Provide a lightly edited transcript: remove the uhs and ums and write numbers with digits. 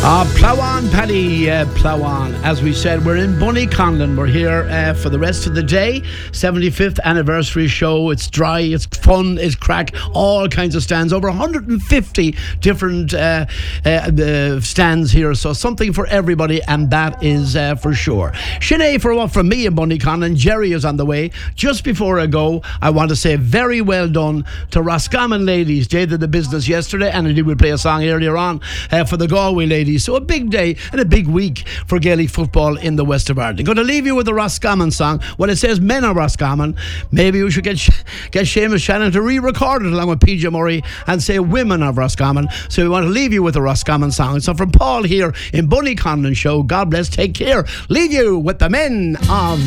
Plough on, Paddy, plough on. As we said, we're in Bunnyconlon. We're here for the rest of the day. 75th anniversary show. It's dry, it's fun, it's crack, all kinds of stands. Over 150 different stands here. So something for everybody, and that is for sure. Sinead, from me in Bunnyconlon. Jerry is on the way. Just before I go, I want to say very well done to Roscommon ladies. They did the business yesterday, and indeed we'll play a song earlier on for the Galway ladies. So a big day and a big week for Gaelic football in the west of Ireland. I'm going to leave you with a Roscommon song. When it says Men of Roscommon, maybe we should get Seamus Shannon to re-record it along with PJ Murray and say Women of Roscommon. So we want to leave you with a Roscommon song. So from Paul here in Bunnyconlon Show, God bless, take care. Leave you with the Men of